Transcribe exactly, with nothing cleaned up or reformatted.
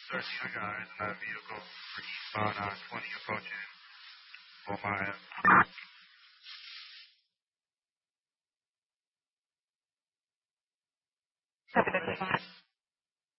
thirteen guys in that vehicle for eastbound on twenty approaching four miles. Seven to five.